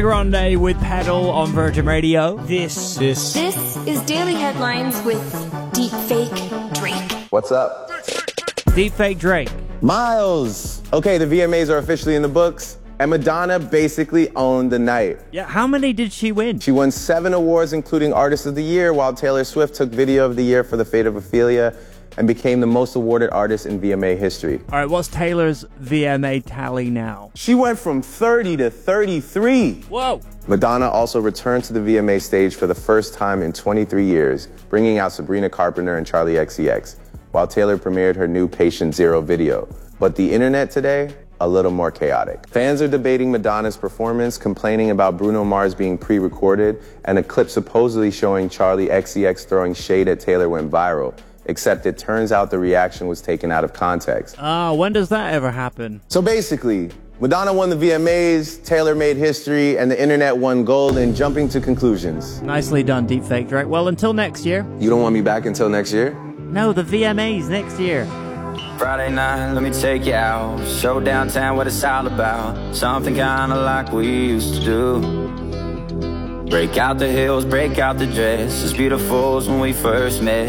Grande with Pedal on Virgin Radio. This is Daily Headlines with Deepfake Drake. What's up? Deepfake Drake. Miles! Okay, the VMAs are officially in the books, and Madonna basically owned the night. Yeah, how many did she win? She won 7 awards, including Artist of the Year, while Taylor Swift took Video of the Year for The Fate of Ophelia and became the most awarded artist in VMA history. All right, what's Taylor's VMA tally now? She went from 30 to 33. Whoa! Madonna also returned to the VMA stage for the first time in 23 years, bringing out Sabrina Carpenter and Charlie XCX, while Taylor premiered her new Patient Zero video. But the internet today, a little more chaotic. Fans are debating Madonna's performance, complaining about Bruno Mars being pre-recorded, and a clip supposedly showing Charlie XCX throwing shade at Taylor went viral. Except it turns out the reaction was taken out of context. When does that ever happen? So basically, Madonna won the VMAs, Taylor made history, and the internet won gold in jumping to conclusions. Nicely done, Deepfake Drake. Well, until next year. You don't want me back until next year? No, the VMAs next year. Friday night, let me take you out. Show downtown what it's all about. Something kinda like we used to do. Break out the heels, break out the dress. As beautiful as when we first met.